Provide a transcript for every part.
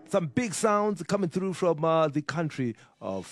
Some big sounds coming through from the country of,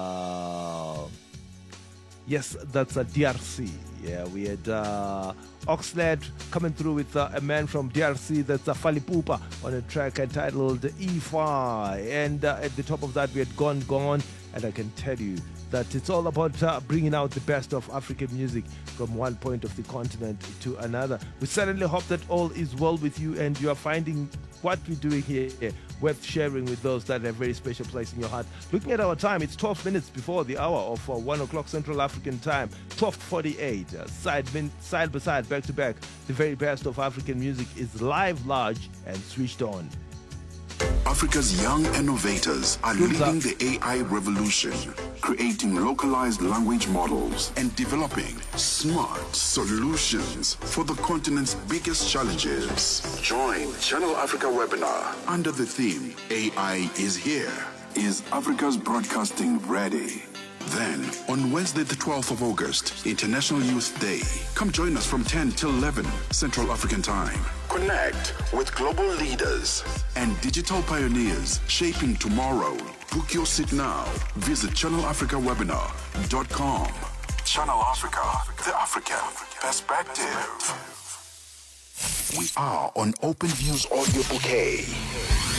yes, that's DRC. Yeah, we had Oxlade coming through with a man from DRC, that's Fali Pupa, on a track entitled E5. And at the top of that, we had Gone Gone. And I can tell you that it's all about bringing out the best of African music from one point of the continent to another. We certainly hope that all is well with you and you are finding what we're doing here worth sharing with those that have a very special place in your heart. Looking at our time, it's 12 minutes before the hour of 1 o'clock Central African time, 12:48. Side by side, back to back, the very best of African music is live, large, and switched on. Africa's young innovators are leading the AI revolution, creating localized language models and developing smart solutions for the continent's biggest challenges. Join Channel Africa webinar under the theme AI is here. Is Africa's broadcasting ready? Then, on Wednesday the 12th of August, International Youth Day, come join us from 10 till 11 Central African Time. Connect with global leaders and digital pioneers shaping tomorrow. Book your seat now. Visit channelafricawebinar.com. Channel Africa, the African perspective. We are on Open Views Audio Bouquet.